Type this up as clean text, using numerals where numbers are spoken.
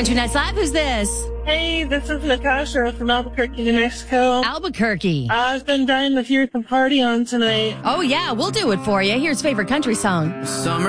Country Nights Live. Who's this? Hey, this is Natasha from Albuquerque, New Mexico. Albuquerque. I've been dying to hear some party on tonight. Oh, yeah, we'll do it for you. Here's favorite country song. Summer